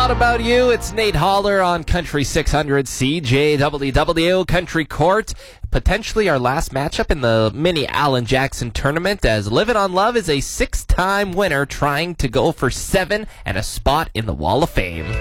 Thought About You. It's Nate Haller on Country 600 CJWW Country Court. Potentially our last matchup in the mini Alan Jackson tournament, as Livin' on Love is a 6-time winner trying to go for 7 and a spot in the Wall of Fame.